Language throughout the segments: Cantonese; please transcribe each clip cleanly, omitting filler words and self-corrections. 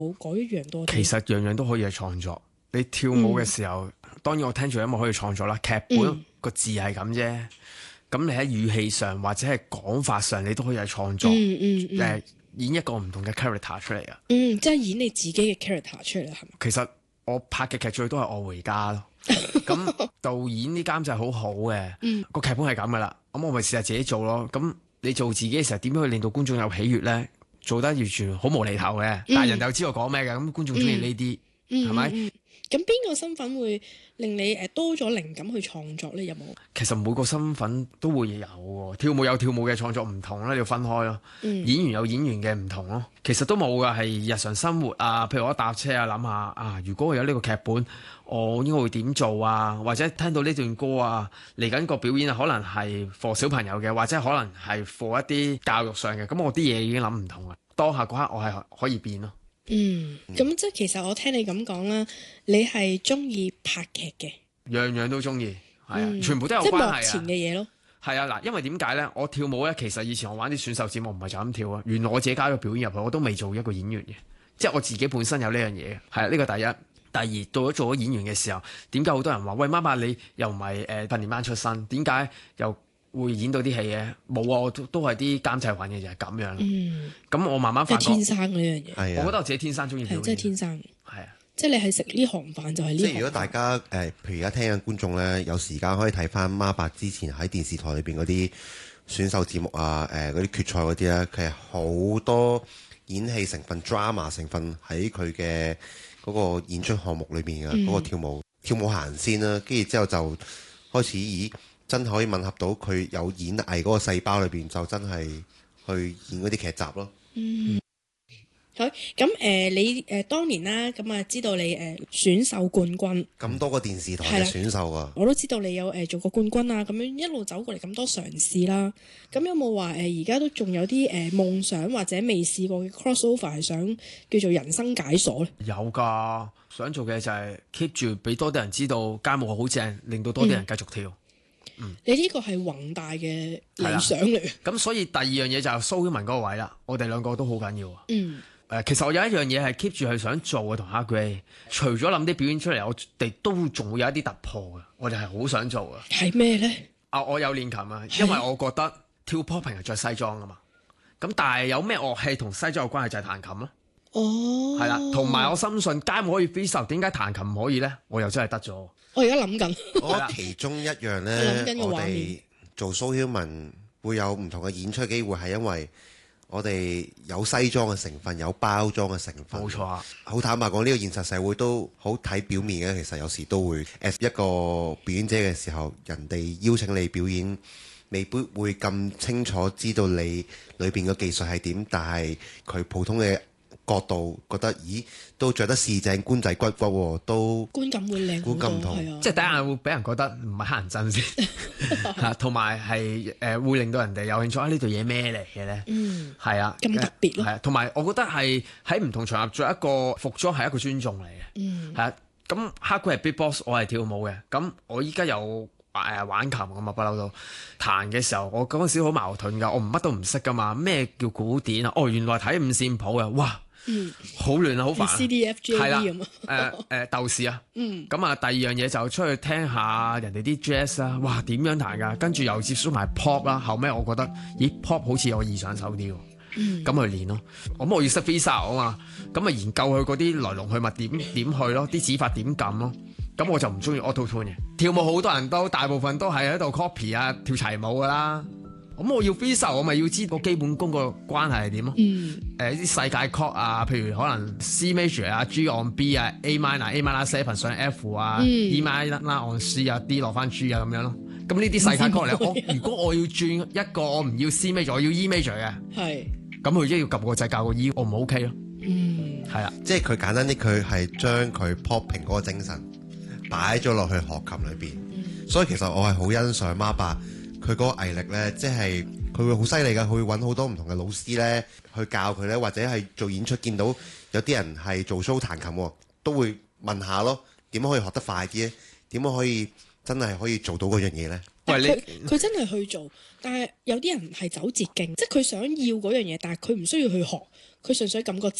嗰一樣多啲？ 其實樣樣都可以係創作。你跳舞嘅時候，當然我聽住音樂可以創作啦。劇本個字係咁啫，咁你喺語氣上或者係講法上，你都可以係創作。演一個唔同嘅 character 出嚟啊。 即係演你自己嘅 character 出嚟啦，係咪？ 其實我拍嘅劇最多係《愛回家》咯。咁導演啲監製好好嘅，個劇本係咁噶啦。咁我咪試下自己做咯。咁你做自己嘅時候，點樣去令到觀眾有喜悅咧？做得完全好無厘頭嘅，但係人哋又知我講咩嘅，咁觀眾中意呢啲，係咪？ 咁邊個身份會令你多咗靈感去創作咧？有冇？其實每個身份都會有喎，跳舞有跳舞嘅創作唔同啦，你要分開咯。演員有演員嘅唔同咯。其實都冇噶，係日常生活啊，譬如我搭車啊，諗下啊，如果我有呢個劇本，我應該會點做啊？或者聽到呢段歌啊，嚟緊個表演啊，可能係 for 小朋友嘅，或者可能係 for 一啲教育上嘅，咁我啲嘢已經諗唔同啦。當下嗰刻我係可以變咯。 咁即係其實我聽你咁講啦，你係中意拍劇嘅， 樣樣都中意，係啊，全部都有關係啊。 即係幕前嘅嘢咯。係啊，嗱，因為點解咧？我跳舞咧，其實以前我玩啲選秀節目唔係就咁跳啊，原來我自己加咗表演入去，我都未做一個演員嘅，即係我自己本身有呢樣嘢嘅，係啊，呢個第一。第二，做咗演員嘅時候，點解好多人話喂，媽媽你又唔係訓練班出身，點解又會演到啲戲嘅？冇啊，我都係啲監製揾嘅，就係咁樣。咁我慢慢發覺天生呢樣嘢。 係啊，我覺得我自己天生中意表演。 即係天生。 係啊， 即係你係食呢行飯就係呢行飯。 即係如果大家譬如而家聽緊觀眾咧，有時間可以睇翻孖八之前喺電視台裏邊嗰啲選秀節目啊，嗰啲決賽嗰啲咧，其實好多演戲成分、drama 成分喺佢嘅嗰個演出項目裏邊嘅嗰個跳舞行先啦，跟住之後就開始真係可以吻合到佢有演藝嗰個細胞裏邊，就真係去演嗰啲劇集咯。 好，咁你當年啦，咁啊知道你選秀冠軍， 咁多個電視台嘅選秀啊， 我都知道你有做過冠軍啊，咁樣一路走過嚟咁多嘗試啦。咁有冇話而家都仲有啲夢想或者未試過嘅 crossover 係想叫做人生解鎖咧？ 有㗎，想做嘅就係 keep 住俾多啲人知道街舞好正，令到多啲人繼續跳。 你呢個係宏大嘅理想嚟。 咁所以第二樣嘢就係蘇曉文嗰個位啦，我哋兩個都好緊要啊。其實我有一樣嘢係 keep 住係想做嘅，同阿 Gray，除咗諗啲表演出嚟，我哋都仲會有一啲突破嘅，我哋係好想做嘅。 係咩呢？ 我有練琴啊，因為我覺得跳 popping 係着西裝㗎嘛。咁但係有咩樂器同西裝有關係就係彈琴咯。係啦，同埋我深信街舞可以 freestyle，點解彈琴唔可以呢？我又真係得咗。 我而家諗緊， 我覺得其中一樣呢，我哋做蘇曉文會有唔同嘅演出機會，係因為我哋有西裝嘅成分，有包裝嘅成分。 冇錯啊！ 好坦白講，呢個現實社會都好睇表面嘅，其實有時都會 as 一個表演者嘅時候，人哋邀請你表演，未必會咁清楚知道你裏邊嘅技術係點，但係佢普通嘅角度覺得，咦，都着得四正官仔骨骨喎，都觀感會靚好多，係啊， 即係第一眼會俾人覺得唔係黑人憎先，同埋係會令到人哋有興趣啊！呢對嘢咩嚟嘅咧？係啊， 咁特別咯。 係啊，同埋我覺得係喺唔同場合着一個服裝係一個尊重嚟嘅。係啊，咁黑佢係 Big Boss，我係跳舞嘅。咁我依家有玩琴咁啊，不嬲都彈嘅時候，我嗰陣時好矛盾㗎，我乜都唔識㗎嘛。咩叫古典啊？哦，原來睇五線譜嘅，哇！好亂啊，好煩。 C D F G A 咁鬥士啊。咁啊，第二樣嘢就出去聽下人哋啲 jazz 啊，哇，點樣彈㗎？跟住又接觸埋 pop 啦。後尾我覺得，咦 pop 好似有易上手啲喎。咁去練咯。咁我要識 freestyle 啊嘛。咁啊研究佢嗰啲來龍去脈點去咯，啲指法點撳咯。咁我就唔中意 auto tune 嘅。跳舞好多人都大部分都係喺度 copy 啊，跳齊舞㗎啦。咁我要 freestyle，我咪要知個基本功個關係係點咯。啲世界 chord 啊，譬如可能 C major 啊、G on B 啊、A minor、A minor 7上 F 啊、E minor on C 啊、D 落翻 G 啊咁樣咯。咁呢啲世界 chord 嚟，如果我要轉一個，我唔要 C major，我要 E major 嘅。係。咁佢一要撳個掣教個 E，我唔 OK 咯。係啊， 即係佢簡單啲，佢係將佢 popping 嗰個精神擺咗落去學琴裏邊。所以其實我係好欣賞孖八。佢嗰個毅力呢，即係佢會好犀利㗎，佢會揾好多唔同嘅老師呢去教佢呢，或者係做演出見到有啲人係做 show 彈琴，都會問下咯，點樣可以學得快啲呢？點樣可以真係可以做到嗰樣嘢呢？ 佢真係去做，但係有啲人係走捷徑，即係佢想要嗰樣嘢，但係佢唔需要去學，佢純粹撳個掣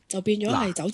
就變咗係走